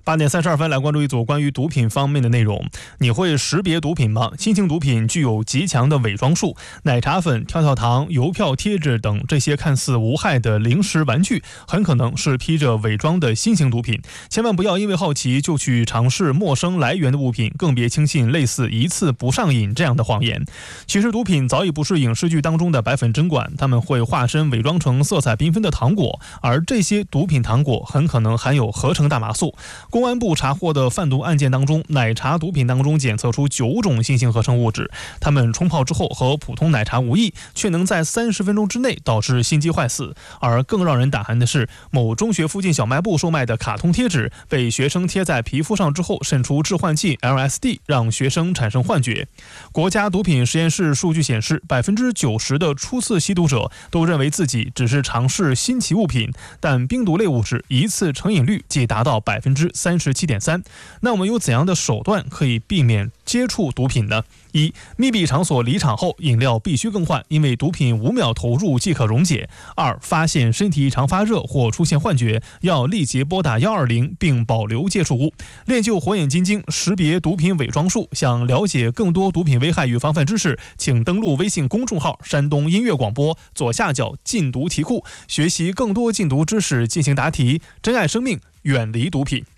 8点32分，来关注一组关于毒品方面的内容。你会识别毒品吗？新型毒品具有极强的伪装术，奶茶粉、跳跳糖、邮票、贴纸等这些看似无害的零食玩具，很可能是披着伪装的新型毒品。千万不要因为好奇就去尝试陌生来源的物品，更别轻信类似一次不上瘾这样的谎言。其实毒品早已不是影视剧当中的白粉针管，他们会化身伪装成色彩缤纷的糖果，而这些毒品糖果很可能含有合成大麻素。公安部查获的贩毒案件当中，奶茶毒品当中检测出9种新型合成物质，它们冲泡之后和普通奶茶无异，却能在30分钟之内导致心肌坏死。而更让人胆寒的是，某中学附近小卖部售卖的卡通贴纸被学生贴在皮肤上之后渗出致幻剂 LSD， 让学生产生幻觉。国家毒品实验室数据显示，90%的初次吸毒者都认为自己只是尝试新奇物品，但冰毒类物质一次成瘾率即达到37.3%。那我们有怎样的手段可以避免接触毒品呢？1. 密闭场所离场后，饮料必须更换，因为毒品5秒投入即可溶解。2. 发现身体异常发热或出现幻觉，要立即拨打120并保留接触物。练就火眼金睛识别毒品伪装术。想了解更多毒品危害与防范知识，请登录微信公众号山东音乐广播左下角禁毒题库，学习更多禁毒知识进行答题。珍爱生命，远离毒品。